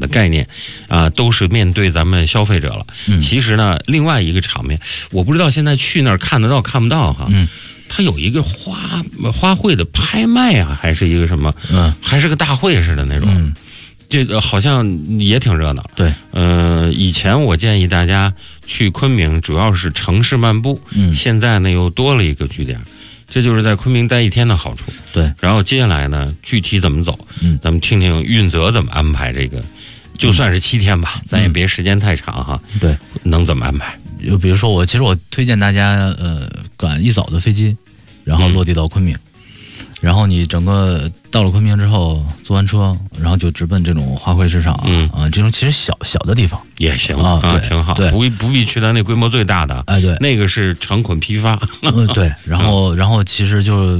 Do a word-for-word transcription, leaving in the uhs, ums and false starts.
的概念啊、呃，都是面对咱们消费者了。 嗯、 其实呢，另外一个场面，我不知道现在去那儿看得到看不到哈。 嗯， 它有一个花花卉的拍卖啊，还是一个什么？ 嗯， 还是个大会似的那种。 嗯， 这个好像也挺热闹。 对， 呃，以前我建议大家去昆明，主要是城市漫步。 嗯， 现在呢又多了一个据点。这就是在昆明待一天的好处。 对， 然后接下来呢，具体怎么走， 嗯， 咱们听听运泽怎么安排这个，就算是七天吧，嗯、咱也别时间太长哈。 对， 能怎么安排？ 就比如说我，其实我推荐大家，呃，赶一早的飞机，然后落地到昆明，嗯、然后你整个到了昆明之后，坐完车，然后就直奔这种花卉市场啊，嗯、啊，这种其实小小的地方也行啊， 啊，挺好， 对， 不不必去到那规模最大的， 哎，对， 那个是成捆批发， 嗯，对，然后然后其实就